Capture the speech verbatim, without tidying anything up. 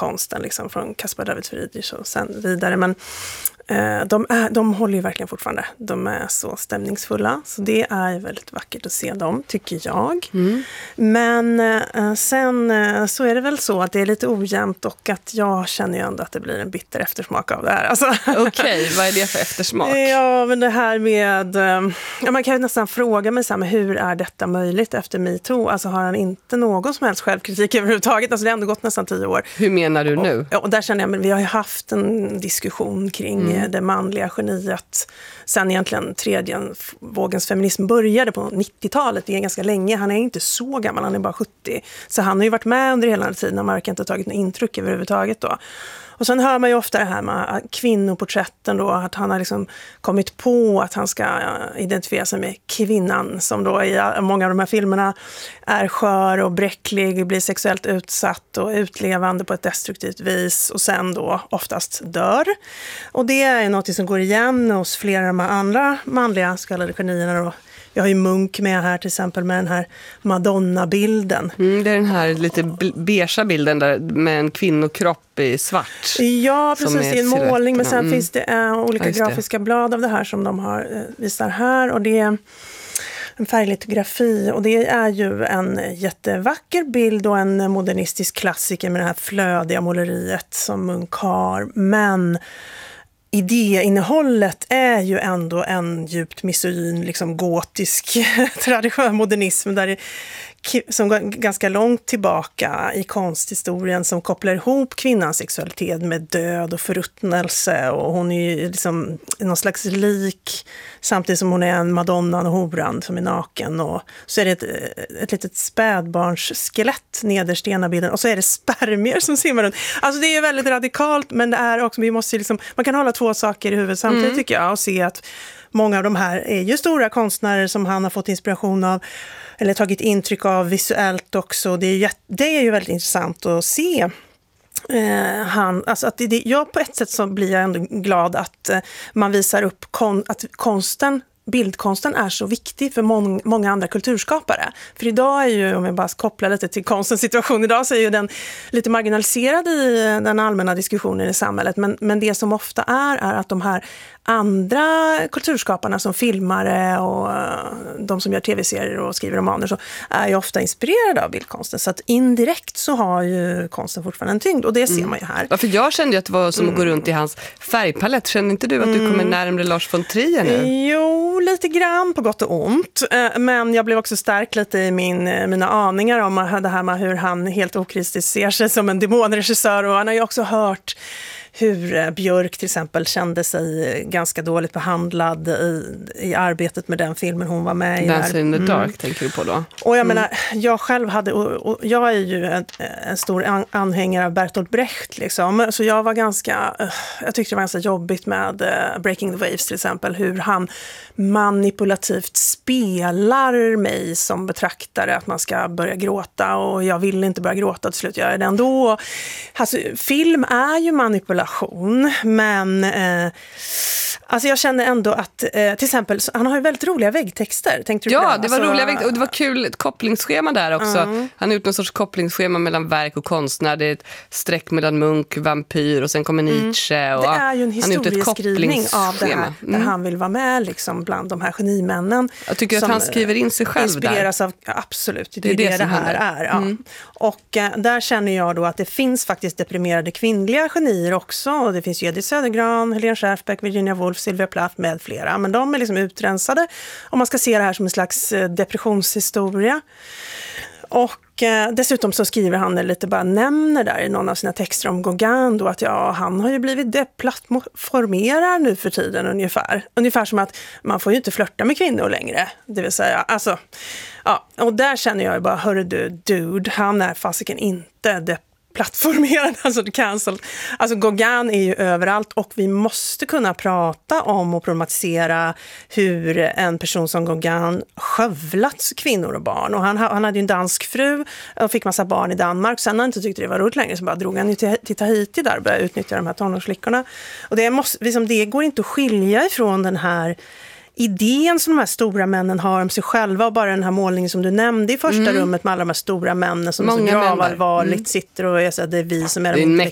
konsten liksom, från Caspar David Friedrich och sen vidare. Men eh, de, är, de håller ju verkligen fortfarande. De är så stämningsfulla. Så det är väldigt vackert att se dem, tycker jag. Mm. Men eh, sen eh, så är det väl så att det är lite ojämnt och att jag känner ju ändå att det blir en bitter eftersmak av det här. Alltså. Okej, okay, vad är det för eftersmak? Ja, men det här med... Eh, ja, man kan ju nästan fråga mig så här, men hur är detta möjligt efter MeToo? Alltså har han inte någon som helst självkritik överhuvudtaget? Alltså det har ändå gått nästan tio år. Hur menar du nu? Och, och där känner jag, men vi har ju haft en diskussion kring mm. det manliga geniet sen egentligen tredje vågens feminism började på nittiotalet. Det är ganska länge. Han är inte så gammal, han är bara sjuttio. Så han har ju varit med under hela den tiden. Man verkar inte ha tagit något intryck överhuvudtaget då. Och sen hör man ju ofta det här med kvinnoporträtten då, att han har liksom kommit på att han ska identifiera sig med kvinnan som då i många av de här filmerna är skör och bräcklig, blir sexuellt utsatt och utlevande på ett destruktivt vis och sen då oftast dör. Och det är något som går igen hos flera av de här andra manliga så kallade genierna då. Jag har ju Munch med här till exempel med den här Madonna-bilden. Mm, det är den här lite beigea bilden där med en kvinnokropp i svart. Ja, precis. Det är en målning. Men sen mm. finns det äh, olika ja, grafiska det. blad av det här som de har äh, visar här. Och det är en färglitografi. Och det är ju en jättevacker bild och en modernistisk klassiker med det här flödiga måleriet som Munch har. Men idéinnehållet är ju ändå en djupt misogyn, liksom gotisk traditionell modernism där det, som går ganska långt tillbaka i konsthistorien som kopplar ihop kvinnans sexualitet med död och förruttnelse och hon är ju liksom någon slags lik samtidigt som hon är en madonnan och horan som är naken och så är det ett, ett litet spädbarns skelett nederst i ena bilden och så är det spermier som simmar runt. Alltså det är väldigt radikalt men det är också, vi måste liksom, man kan hålla två saker i huvudet samtidigt mm. tycker jag och se att många av de här är ju stora konstnärer som han har fått inspiration av eller tagit intryck av visuellt också. Det är ju, det är ju väldigt intressant att se. Eh, han, alltså att det, det, jag på ett sätt så blir jag ändå glad att eh, man visar upp kon, att konsten, bildkonsten är så viktig för mång, många andra kulturskapare. För idag är ju, om jag bara kopplar lite till konstens situation idag, så är ju den lite marginaliserad i den allmänna diskussionen i samhället. Men, men det som ofta är, är att de här andra kulturskaparna som filmare och de som gör tv-serier och skriver romaner så är ju ofta inspirerade av bildkonsten. Så att indirekt så har ju konsten fortfarande en tyngd och det ser man ju här. Ja, för jag kände ju att det var som att gå runt i hans färgpalett. Känner inte du att du kommer närmare Lars von Trier nu? Jo, lite grann på gott och ont. Men jag blev också stark lite i min, mina aningar om det här med hur han helt okritiskt ser sig som en demonregissör och han har ju också hört hur Björk till exempel kände sig ganska dåligt behandlad i, i arbetet med den filmen hon var med i. Dancer in the Dark mm. tänker du på då? Och jag mm. menar, jag själv hade, och, och jag är ju en, en stor an, anhängare av Bertolt Brecht liksom, så jag var ganska, uh, jag tyckte det var ganska jobbigt med uh, Breaking the Waves till exempel, hur han manipulativt spelar mig som betraktare att man ska börja gråta och jag vill inte börja gråta, till slut gör jag det ändå. Alltså, film är ju manipulation, men eh, alltså jag känner ändå att eh, till exempel, han har ju väldigt roliga väggtexter. Tänkte du ja, det? det var alltså, roliga väggtexter och det var kul ett kopplingsschema där också. Mm. Han har gjort någon sorts kopplingsschema mellan verk och konstnär. Det är ett streck mellan Munch, vampyr och sen kommer Nietzsche. Mm. Och, det är ju en historieskrivning av det här, där mm. han vill vara med liksom, bland de här genimännen. Jag tycker att han skriver in sig själv inspireras där. Av, ja, absolut, det, det är det, det, det här är. Ja. Mm. Och äh, där känner jag då att det finns faktiskt deprimerade kvinnliga genier också. Och det finns ju Edith Södergran, Helene Scherfbeck, Virginia Woolf, Sylvia Plath med flera. Men de är liksom utrensade om man ska se det här som en slags depressionshistoria. Och eh, dessutom så skriver han lite, bara nämner där i någon av sina texter om Gauguin då att ja, han har ju blivit deplattformerad nu för tiden ungefär. Ungefär som att man får ju inte flirta med kvinnor längre. Det vill säga, alltså, ja, och där känner jag ju bara, hörru du, dude, han är fasiken inte deplattformerad. plattformerad, alltså cancel. Alltså Gauguin är ju överallt och vi måste kunna prata om och problematisera hur en person som Gauguin skövlat kvinnor och barn. Och han, han hade ju en dansk fru och fick massa barn i Danmark. Sen när han inte tyckte det var roligt längre så bara drog han till, till Tahiti där och började utnyttja de här tonårsflickorna. Och det, måste, liksom, det går inte att skilja ifrån den här idén som de här stora männen har om sig själva och bara den här målningen som du nämnde i första mm. rummet med alla de här stora männen som Många så gravallvarligt mm. sitter och är så att det är vi som är de intellektuella.